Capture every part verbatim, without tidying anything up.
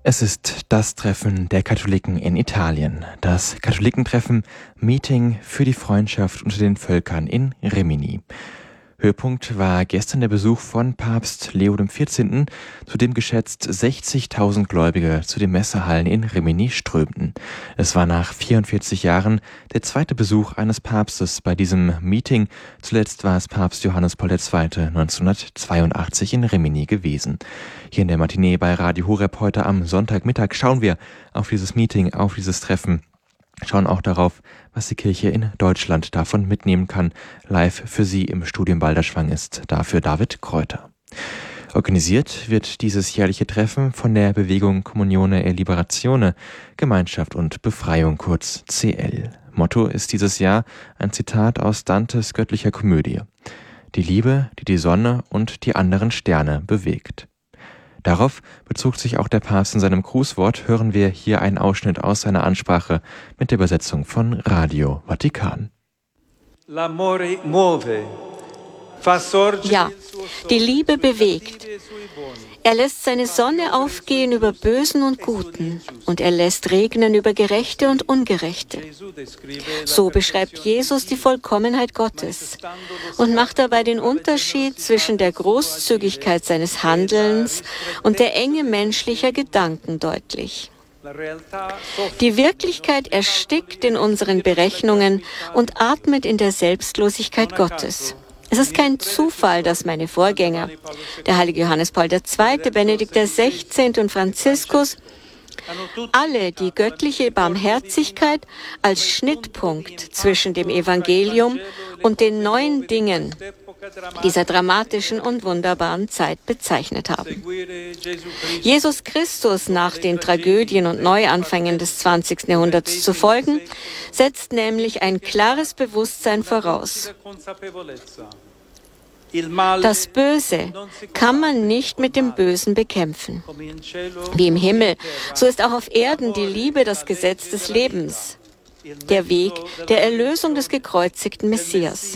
Es ist das Treffen der Katholiken in Italien, das Katholikentreffen Meeting für die Freundschaft unter den Völkern in Rimini. Höhepunkt war gestern der Besuch von Papst Leo der vierzehnte., zu dem geschätzt sechzigtausend Gläubige zu den Messehallen in Rimini strömten. Es war nach vierundvierzig Jahren der zweite Besuch eines Papstes bei diesem Meeting. Zuletzt war es Papst Johannes Paul der Zweite. neunzehnhundertzweiundachtzig in Rimini gewesen. Hier in der Matinee bei Radio Horeb heute am Sonntagmittag schauen wir auf dieses Meeting, auf dieses Treffen. Schauen auch darauf, was die Kirche in Deutschland davon mitnehmen kann. Live für Sie im Studium Balderschwang ist dafür David Kräuter. Organisiert wird dieses jährliche Treffen von der Bewegung Comunione e Liberazione, Gemeinschaft und Befreiung, kurz C L. Motto ist dieses Jahr ein Zitat aus Dantes göttlicher Komödie: Die Liebe, die die Sonne und die anderen Sterne bewegt. Darauf bezog sich auch der Papst in seinem Grußwort. Hören wir hier einen Ausschnitt aus seiner Ansprache mit der Übersetzung von Radio Vatikan. Ja, die Liebe bewegt. Er lässt seine Sonne aufgehen über Bösen und Guten und er lässt regnen über Gerechte und Ungerechte. So beschreibt Jesus die Vollkommenheit Gottes und macht dabei den Unterschied zwischen der Großzügigkeit seines Handelns und der Enge menschlicher Gedanken deutlich. Die Wirklichkeit erstickt in unseren Berechnungen und atmet in der Selbstlosigkeit Gottes. Es ist kein Zufall, dass meine Vorgänger, der heilige Johannes Paul der Zweite., Benedikt der Sechzehnte. Und Franziskus, alle die göttliche Barmherzigkeit als Schnittpunkt zwischen dem Evangelium und den neuen Dingen dieser dramatischen und wunderbaren Zeit bezeichnet haben. Jesus Christus nach den Tragödien und Neuanfängen des zwanzigsten. Jahrhunderts zu folgen, setzt nämlich ein klares Bewusstsein voraus. Das Böse kann man nicht mit dem Bösen bekämpfen. Wie im Himmel, so ist auch auf Erden die Liebe das Gesetz des Lebens, der Weg der Erlösung des gekreuzigten Messias.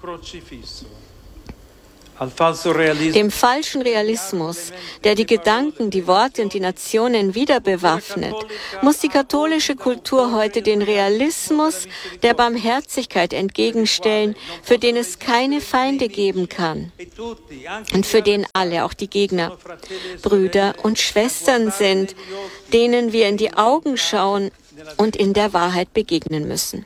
Dem falschen Realismus, der die Gedanken, die Worte und die Nationen wieder bewaffnet, muss die katholische Kultur heute den Realismus der Barmherzigkeit entgegenstellen, für den es keine Feinde geben kann und für den alle, auch die Gegner, Brüder und Schwestern sind, denen wir in die Augen schauen und in der Wahrheit begegnen müssen.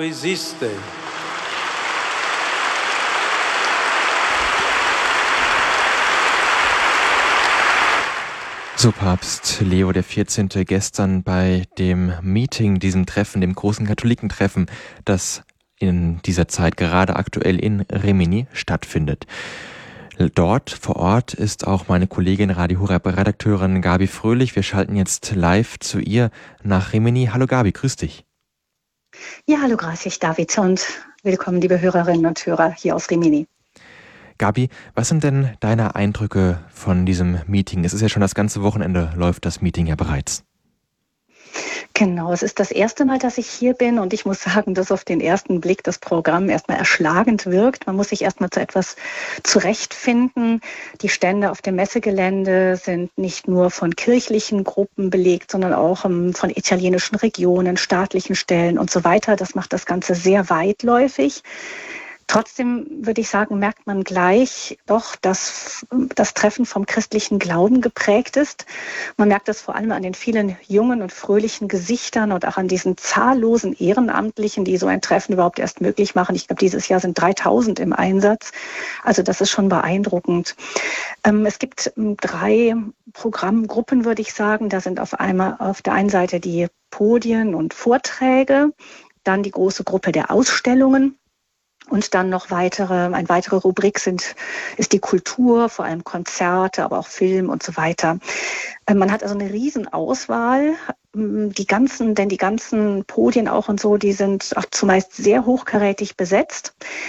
So Papst Leo der vierzehnte. gestern bei dem Meeting, diesem Treffen, dem großen Katholikentreffen, das in dieser Zeit gerade aktuell in Rimini stattfindet. Dort vor Ort ist auch meine Kollegin Radio Horeb-Redakteurin Gabi Fröhlich. Wir schalten jetzt live zu ihr nach Rimini. Hallo Gabi, grüß dich. Ja, hallo, grüß dich David und willkommen liebe Hörerinnen und Hörer hier aus Rimini. Gabi, was sind denn deine Eindrücke von diesem Meeting? Es ist ja schon das ganze Wochenende, läuft das Meeting ja bereits. Genau, es ist das erste Mal, dass ich hier bin und ich muss sagen, dass auf den ersten Blick das Programm erstmal erschlagend wirkt. Man muss sich erstmal zu etwas zurechtfinden. Die Stände auf dem Messegelände sind nicht nur von kirchlichen Gruppen belegt, sondern auch um, von italienischen Regionen, staatlichen Stellen und so weiter. Das macht das Ganze sehr weitläufig. Trotzdem würde ich sagen, merkt man gleich doch, dass das Treffen vom christlichen Glauben geprägt ist. Man merkt das vor allem an den vielen jungen und fröhlichen Gesichtern und auch an diesen zahllosen Ehrenamtlichen, die so ein Treffen überhaupt erst möglich machen. Ich glaube, dieses Jahr sind dreitausend im Einsatz. Also das ist schon beeindruckend. Es gibt drei Programmgruppen, würde ich sagen. Da sind auf einmal auf der einen Seite die Podien und Vorträge, dann die große Gruppe der Ausstellungen. Und dann noch weitere, eine weitere Rubrik sind, ist die Kultur, vor allem Konzerte, aber auch Film und so weiter. Man hat also eine Riesenauswahl. Die ganzen, denn die ganzen Podien auch und so, die sind auch zumeist sehr hochkarätig besetzt.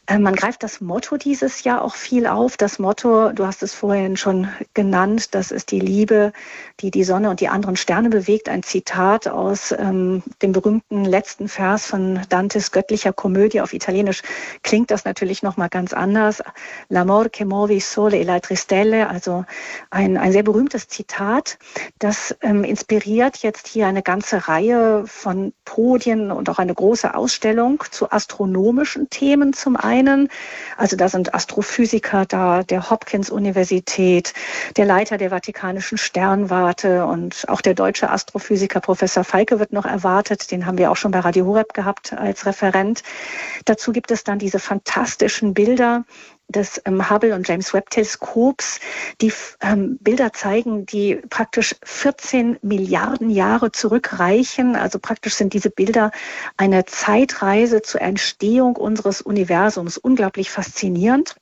Man greift das Motto dieses Jahr auch viel auf. Das Motto, du hast es vorhin schon genannt, das ist die Liebe, die die Sonne und die anderen Sterne bewegt. Ein Zitat aus ähm, dem berühmten letzten Vers von Dantes göttlicher Komödie. Auf Italienisch klingt das natürlich nochmal ganz anders. L'amor che muove il sole e le altre stelle. Also ein, ein sehr berühmtes Zitat. Das ähm, inspiriert jetzt hier eine ganze Reihe von Podien und auch eine große Ausstellung zu astronomischen Themen zum einen. Also da sind Astrophysiker da, der Hopkins-Universität, der Leiter der Vatikanischen Sternwarte und auch der deutsche Astrophysiker Professor Falke wird noch erwartet. Den haben wir auch schon bei Radio Horeb gehabt als Referent. Dazu gibt es dann diese fantastischen Bilder des ähm, Hubble und James Webb Teleskops, die ähm, Bilder zeigen, die praktisch vierzehn Milliarden Jahre zurückreichen. Also praktisch sind diese Bilder eine Zeitreise zur Entstehung unseres Universums. Unglaublich faszinierend.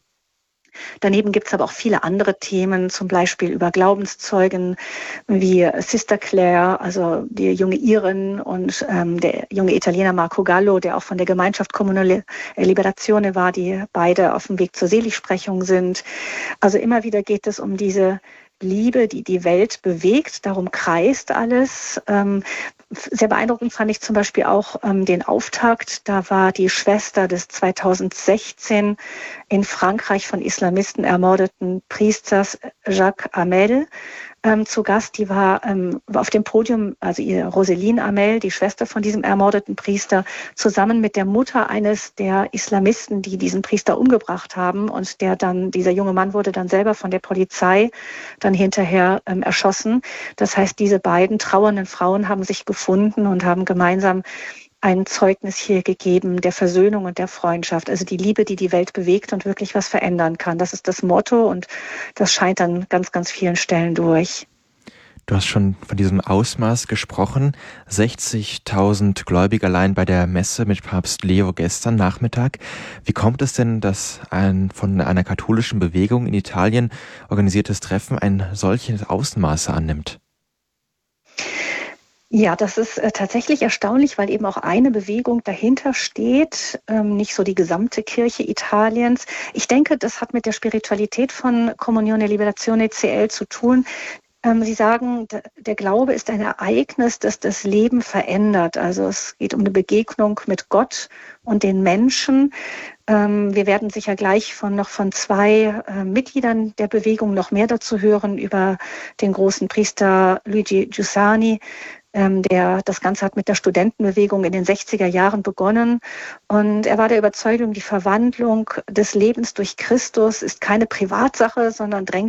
Daneben gibt es aber auch viele andere Themen, zum Beispiel über Glaubenszeugen wie Sister Claire, also die junge Irin und ähm, der junge Italiener Marco Gallo, der auch von der Gemeinschaft Comunale Liberazione war, die beide auf dem Weg zur Seligsprechung sind. Also immer wieder geht es um diese Liebe, die die Welt bewegt, darum kreist alles. Ähm, sehr beeindruckend fand ich zum Beispiel auch ähm, den Auftakt. Da war die Schwester des zweitausendsechzehn in Frankreich von Islamisten ermordeten Priesters Jacques Hamel ähm, zu Gast. Die war ähm, auf dem Podium, also ihr Roseline Hamel, die Schwester von diesem ermordeten Priester, zusammen mit der Mutter eines der Islamisten, die diesen Priester umgebracht haben. Und der dann, dieser junge Mann wurde dann selber von der Polizei dann hinterher ähm, erschossen. Das heißt, diese beiden trauernden Frauen haben sich gefunden und haben gemeinsam ein Zeugnis hier gegeben der Versöhnung und der Freundschaft. Also die Liebe, die die Welt bewegt und wirklich was verändern kann. Das ist das Motto und das scheint an ganz, ganz vielen Stellen durch. Du hast schon von diesem Ausmaß gesprochen. sechzigtausend Gläubige allein bei der Messe mit Papst Leo gestern Nachmittag. Wie kommt es denn, dass ein von einer katholischen Bewegung in Italien organisiertes Treffen ein solches Ausmaß annimmt? Ja, das ist äh, tatsächlich erstaunlich, weil eben auch eine Bewegung dahinter steht, ähm, nicht so die gesamte Kirche Italiens. Ich denke, das hat mit der Spiritualität von Comunione Liberazione C L zu tun. Ähm, Sie sagen, d- der Glaube ist ein Ereignis, das das Leben verändert. Also es geht um eine Begegnung mit Gott und den Menschen. Ähm, wir werden sicher gleich von noch von zwei äh, Mitgliedern der Bewegung noch mehr dazu hören über den großen Priester Luigi Giussani. Ähm, der, das Ganze hat mit der Studentenbewegung in den sechziger Jahren begonnen und er war der Überzeugung, die Verwandlung des Lebens durch Christus ist keine Privatsache, sondern drängt